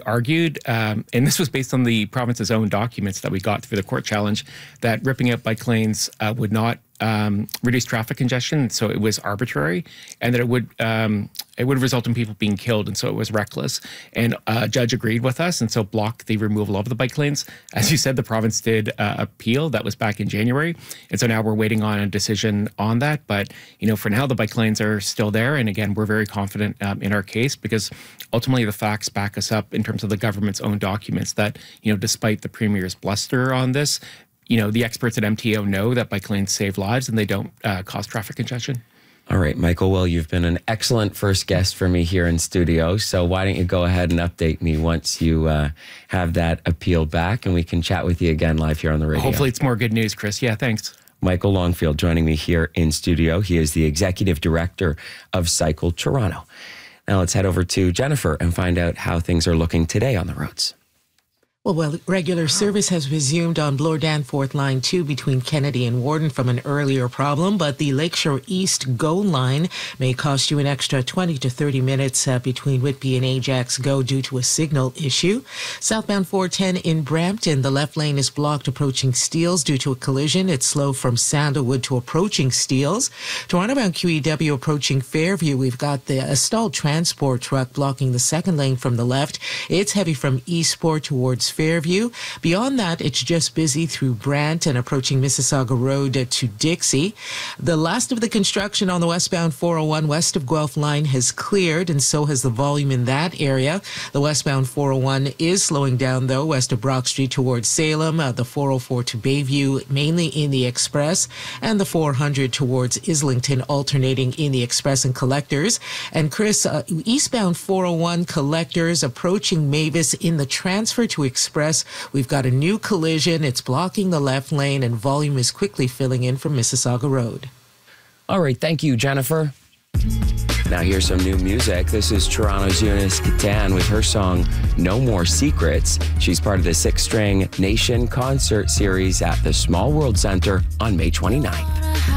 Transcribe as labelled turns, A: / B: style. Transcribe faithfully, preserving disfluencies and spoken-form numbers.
A: argued, um, and this was based on the province's own documents that we got through the court challenge, that ripping out bike lanes uh, would not um, reduce traffic congestion, so it was arbitrary, and that it would um, it would result in people being killed, and so it was reckless. And uh, a judge agreed with us, and so blocked the removal of the bike lanes. As you said, the province did uh, appeal. That was back in January, and so now we're waiting on a decision on that. But you know, for now, the bike lanes are still there, and again, we're very confident um, in our case because ultimately the facts back us up in terms of the government's own documents that, you know, despite the Premier's bluster on this, you know, the experts at M T O know that bike lanes save lives and they don't uh, cause traffic congestion.
B: All right, Michael, well, you've been an excellent first guest for me here in studio. So why don't you go ahead and update me once you uh, have that appeal back, and we can chat with you again live here on the radio.
A: Hopefully it's more good news, Chris. Yeah, thanks.
B: Michael Longfield joining me here in studio. He is the executive director of Cycle Toronto. Now let's head over to Jennifer and find out how things are looking today on the roads.
C: Well, well, regular service has resumed on Bloor Danforth Line two between Kennedy and Warden from an earlier problem, but the Lakeshore East GO line may cost you an extra twenty to thirty minutes uh, between Whitby and Ajax GO due to a signal issue. Southbound four ten in Brampton, the left lane is blocked approaching Steeles due to a collision. It's slow from Sandalwood to approaching Steeles. Toronto-bound Q E W approaching Fairview, we've got the a stalled transport truck blocking the second lane from the left. It's heavy from Eastport towards Fairview. Beyond that, it's just busy through Brant and approaching Mississauga Road to Dixie. The last of the construction on the westbound four oh one west of Guelph line has cleared, and so has the volume in that area. The westbound four oh one is slowing down, though, west of Brock Street towards Salem, uh, the four oh four to Bayview, mainly in the Express, and the four hundred towards Islington, alternating in the Express and Collectors. And Chris, uh, eastbound four oh one Collectors approaching Mavis in the transfer to Express. We've got a new collision. It's blocking the left lane, and volume is quickly filling in from Mississauga Road.
B: All right, thank you, Jennifer. Now here's some new music. This is Toronto's Eunice Catan with her song No More Secrets. She's part of the Six String Nation concert series at the Small World Centre on May twenty-ninth.